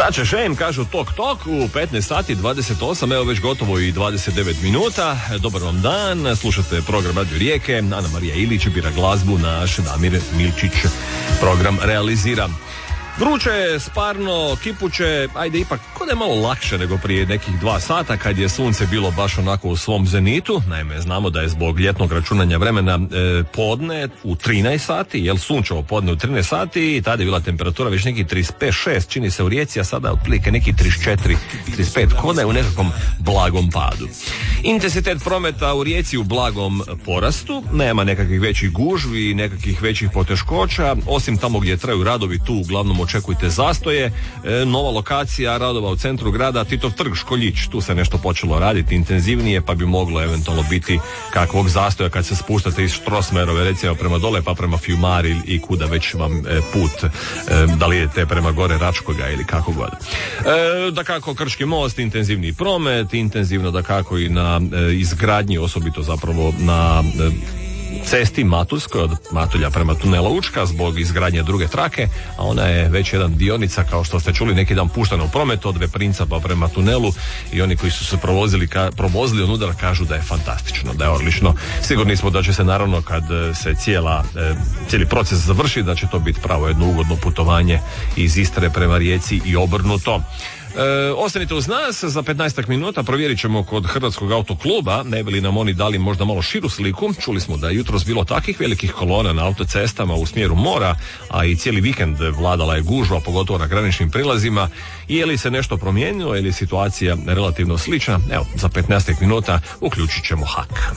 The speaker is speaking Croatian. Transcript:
Tače Shame kažu tok u 15 sati 28, evo već gotovo i 29 minuta. Dobar vam dan, slušate program Radio Rijeke, Ana Marija Ilić bira glazbu, naš Damir Milčić program realizira. Vruće, sparno, kipuće, ajde ipak, kod je malo lakše nego prije nekih 2 sata kad je sunce bilo baš onako u svom zenitu. Naime, znamo da je zbog ljetnog računanja vremena podne u 13 sati, jel sunčevo podne u 13 sati i tada je bila temperatura već neki 35-6, čini se u Rijeci, a sada otprilike neki 34-35, kod je u nekakvom blagom padu. Intenzitet prometa u Rijeci u blagom porastu, nema nekakvih većih gužvi, nekakvih većih poteškoća, osim tamo gdje traju radovi, tu uglavnom očekujte zastoje. Nova lokacija radova u centru grada, Titov trg, Školjić, tu se nešto počelo raditi intenzivnije, pa bi moglo eventualno biti kakvog zastoja kad se spuštate iz Štrosmerove recimo prema dole pa prema Fjumari i kuda već vam put, da li idete prema gore Račkoga ili kako god. Dakako Krčki most, intenzivni promet, intenzivno dakako i na izgradnji, osobito zapravo na cesti Matulskoj od Matulja prema tunela Učka zbog izgradnje druge trake, a ona je već jedan dionica, kao što ste čuli, neki dan puštena u promet od Veprinca pa prema tunelu i oni koji su se provozili onuda kažu da je fantastično, da je odlično. Sigurni smo da će se naravno kad se cijeli proces završi, da će to biti pravo jedno ugodno putovanje iz Istre prema Rijeci i obrnuto. Ostanite uz nas, za 15 minuta provjerit ćemo kod Hrvatskog autokluba, ne bi li nam oni dali možda malo širu sliku. Čuli smo da je jutros bilo takvih velikih kolona na autocestama u smjeru mora, a i cijeli vikend vladala je gužva, pogotovo na graničnim prilazima. I je li se nešto promijenilo ili je situacija relativno slična? Evo, za 15 minuta uključit ćemo HAK.